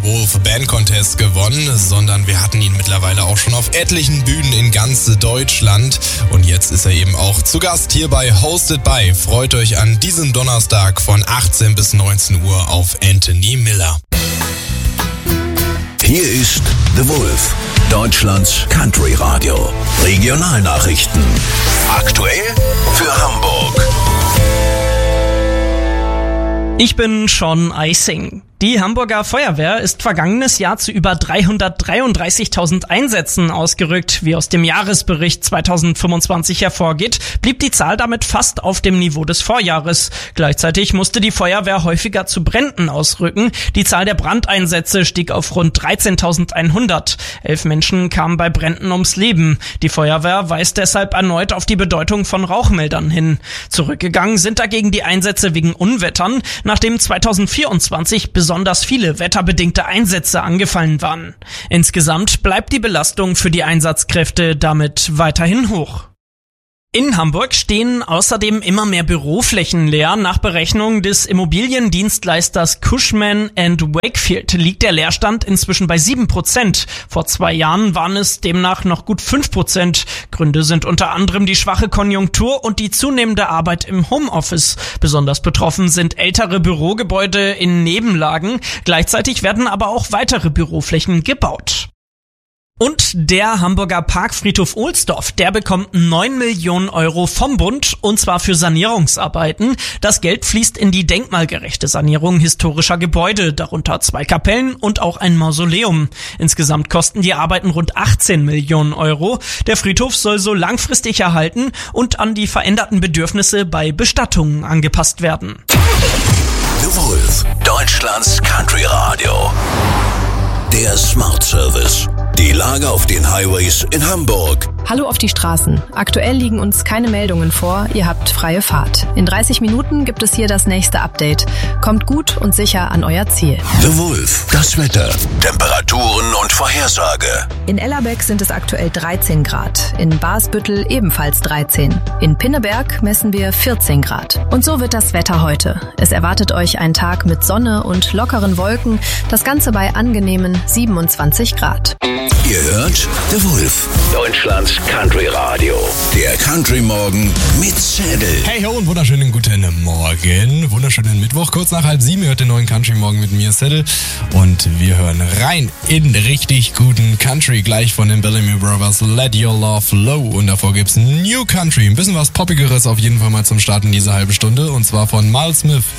Wolf Band Contest gewonnen, sondern wir hatten ihn mittlerweile auch schon auf etlichen Bühnen in ganz Deutschland. Und jetzt ist er eben auch zu Gast hier bei Hosted by. Freut euch an diesem Donnerstag von 18 bis 19 Uhr auf Anthony Miller. Hier ist The Wolf, Deutschlands Country Radio. Regionalnachrichten. Aktuell für Hamburg. Ich bin Sean Eising. Die Hamburger Feuerwehr ist vergangenes Jahr zu über 333.000 Einsätzen ausgerückt. Wie aus dem Jahresbericht 2025 hervorgeht, blieb die Zahl damit fast auf dem Niveau des Vorjahres. Gleichzeitig musste die Feuerwehr häufiger zu Bränden ausrücken. Die Zahl der Brandeinsätze stieg auf rund 13.100. 11 Menschen kamen bei Bränden ums Leben. Die Feuerwehr weist deshalb erneut auf die Bedeutung von Rauchmeldern hin. Zurückgegangen sind dagegen die Einsätze wegen Unwettern, nachdem 2024 besonders viele wetterbedingte Einsätze angefallen waren. Insgesamt bleibt die Belastung für die Einsatzkräfte damit weiterhin hoch. In Hamburg stehen außerdem immer mehr Büroflächen leer. Nach Berechnung des Immobiliendienstleisters Cushman & Wakefield liegt der Leerstand inzwischen bei 7%. Vor 2 Jahren waren es demnach noch gut 5%. Gründe sind unter anderem die schwache Konjunktur und die zunehmende Arbeit im Homeoffice. Besonders betroffen sind ältere Bürogebäude in Nebenlagen. Gleichzeitig werden aber auch weitere Büroflächen gebaut. Und der Hamburger Parkfriedhof Ohlsdorf, der bekommt 9 Millionen Euro vom Bund, und zwar für Sanierungsarbeiten. Das Geld fließt in die denkmalgerechte Sanierung historischer Gebäude, darunter 2 Kapellen und auch ein Mausoleum. Insgesamt kosten die Arbeiten rund 18 Millionen Euro. Der Friedhof soll so langfristig erhalten und an die veränderten Bedürfnisse bei Bestattungen angepasst werden. The Wolf, Deutschlands Country Radio. Der Smart Service. Die Lage auf den Highways in Hamburg. Hallo auf die Straßen. Aktuell liegen uns keine Meldungen vor. Ihr habt freie Fahrt. In 30 Minuten gibt es hier das nächste Update. Kommt gut und sicher an euer Ziel. The Wolf, das Wetter, Temperaturen und Vorhersage. In Ellerbeck sind es aktuell 13 Grad. In Barsbüttel ebenfalls 13. In Pinneberg messen wir 14 Grad. Und so wird das Wetter heute. Es erwartet euch ein Tag mit Sonne und lockeren Wolken. Das Ganze bei angenehmen 27 Grad. Ihr hört The Wolf, Deutschlands Country Radio. Der Country Morgen mit Zettel. Hey ho und wunderschönen guten Morgen. Wunderschönen Mittwoch, kurz nach 6:30 hört den neuen Country Morgen mit mir, Zettel. Und wir hören rein in richtig guten Country, gleich von den Bellamy Brothers, Let Your Love Flow. Und davor gibt's New Country, ein bisschen was Poppigeres auf jeden Fall mal zum Starten dieser halben Stunde. Und zwar von Miles Smith.